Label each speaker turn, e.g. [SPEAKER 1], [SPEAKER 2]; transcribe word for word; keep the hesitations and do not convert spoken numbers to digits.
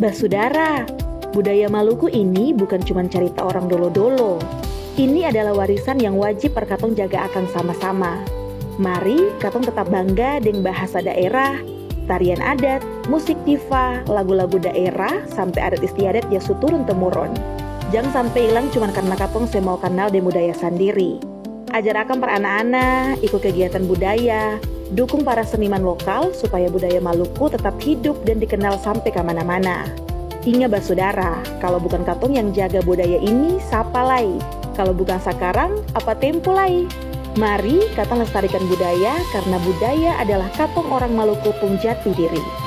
[SPEAKER 1] Basudara, budaya Maluku ini bukan cuma cerita orang dolo-dolo. Ini adalah warisan yang wajib perkatong jaga akan sama-sama. Mari katong tetap bangga dengan bahasa daerah, tarian adat, musik diva, lagu-lagu daerah, sampai adat istiadat yang turun temurun. Jangan sampai hilang cuma karena katong saya mau kenal dengan budaya sendiri. Ajar akan para anak-anak ikut kegiatan budaya, dukung para seniman lokal supaya budaya Maluku tetap hidup dan dikenal sampai kemana-mana. Ingat basudara, kalau bukan katong yang jaga budaya ini, siapa lagi? Kalau bukan sekarang, apa tempo lagi? Mari katong lestarikan budaya, karena budaya adalah katong orang Maluku pun jati diri.